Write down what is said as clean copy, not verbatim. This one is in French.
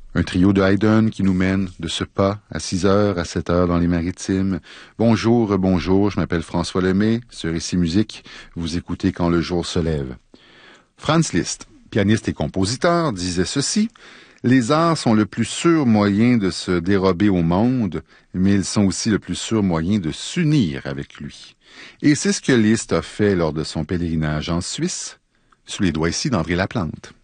Un trio de Haydn qui nous mène de ce pas à 6 heures, à 7 heures dans les Maritimes. Bonjour, bonjour, je m'appelle François Lemay, sur Ici Musique, vous écoutez Quand le jour se lève. Franz Liszt, pianiste et compositeur, disait ceci: « Les arts sont le plus sûr moyen de se dérober au monde, mais ils sont aussi le plus sûr moyen de s'unir avec lui. » Et c'est ce que Liszt a fait lors de son pèlerinage en Suisse, sous les doigts ici d'André Laplante.